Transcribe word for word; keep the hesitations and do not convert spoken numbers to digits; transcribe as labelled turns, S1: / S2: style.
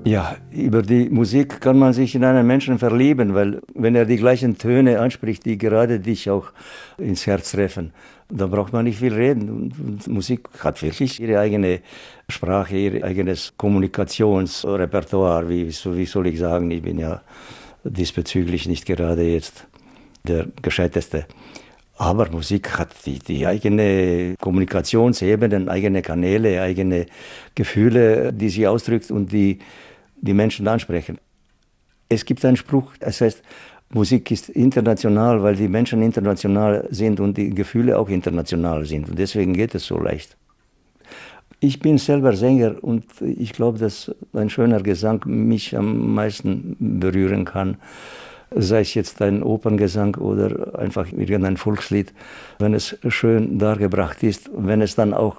S1: Ja, über die Musik kann man sich in einen Menschen verlieben, weil wenn er die gleichen Töne anspricht, die gerade dich auch ins Herz treffen, dann braucht man nicht viel reden. Und, und Musik hat wirklich ihre eigene Sprache, ihr eigenes Kommunikationsrepertoire, wie, so, wie soll ich sagen, ich bin ja diesbezüglich nicht gerade jetzt der Gescheiteste. Aber Musik hat die, die eigene Kommunikationsebenen, eigene Kanäle, eigene Gefühle, die sie ausdrückt und die die Menschen ansprechen. Es gibt einen Spruch, das heißt, Musik ist international, weil die Menschen international sind und die Gefühle auch international sind. Und deswegen geht es so leicht. Ich bin selber Sänger und ich glaube, dass ein schöner Gesang mich am meisten berühren kann. Sei es jetzt ein Operngesang oder einfach irgendein Volkslied. Wenn es schön dargebracht ist, wenn es dann auch